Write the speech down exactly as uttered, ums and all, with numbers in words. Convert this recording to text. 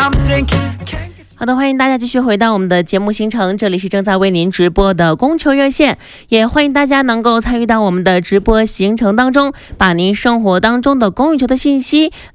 好的，欢迎大家继续回到我们的节目行程，这里是正在为您直播的供求热线，也欢迎大家能够参与到我们的直播行程当中，把您生活当中的公寓球的信息